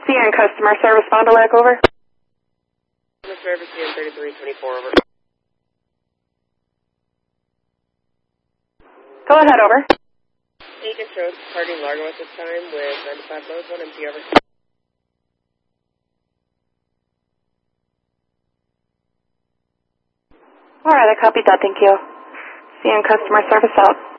CN customer service, Fond du Lac, over. Customer service, CN 3324, over. Go ahead, over. Agent shows departing Largo at this time with 95 loads, 1 empty, over. All right, I copied that, thank you. CN customer service out.